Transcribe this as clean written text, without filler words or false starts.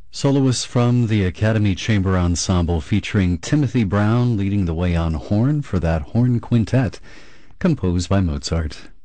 Soloists from the Academy Chamber Ensemble featuring Timothy Brown leading the way on horn for that horn quintet composed by Mozart.